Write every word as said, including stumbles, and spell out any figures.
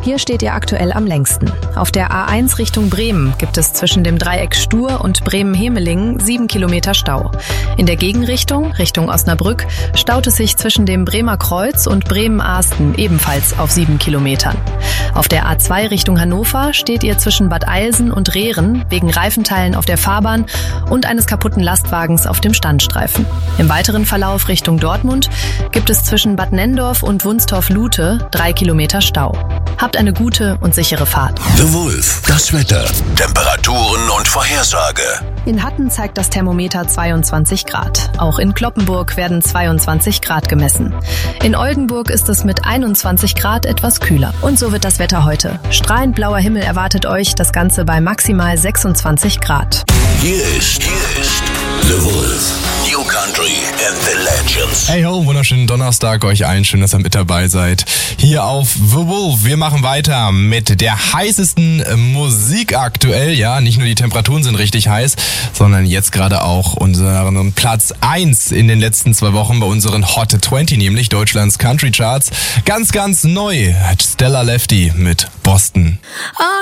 Hier steht ihr aktuell am längsten. Auf der A eins Richtung Bremen gibt es zwischen dem Dreieck Stur und Bremen-Hemelingen sieben Kilometer Stau. In der Gegenrichtung, Richtung Osnabrück, staut es sich zwischen dem Bremer Kreuz und Bremen-Ahsten ebenfalls auf sieben Kilometern. Auf der A zwei Richtung Hannover steht ihr zwischen Bad Eilsen und Rehren wegen Reifenteilen auf der Fahrbahn und eines kaputten Lastwagens auf dem Standstreifen. Im weiteren Verlauf Richtung Dortmund gibt es zwischen Bad Nenndorf und Wunstorf-Lute drei Kilometer Stau. Habt eine gute und sichere Fahrt. The Wolf, das Wetter, Temperaturen und Vorhersage. In Hatten zeigt das Thermometer zweiundzwanzig Grad. Auch in Cloppenburg werden zweiundzwanzig Grad gemessen. In Oldenburg ist es mit einundzwanzig Grad etwas kühler. Und so wird das Wetter heute. Strahlend blauer Himmel erwartet euch, das Ganze bei maximal sechsundzwanzig Grad. Hier ist, hier ist The Wolf. New Country and the Legends. Hey ho, wunderschönen Donnerstag euch allen. Schön, dass ihr mit dabei seid. Hier auf The Wolf. Wir machen weiter mit der heißesten Musik aktuell. Ja, nicht nur die Temperaturen sind richtig heiß, sondern jetzt gerade auch unseren Platz eins in den letzten zwei Wochen bei unseren Hot zwanzig, nämlich Deutschlands Country Charts. Ganz, ganz neu. Stella Lefty mit Boston. Oh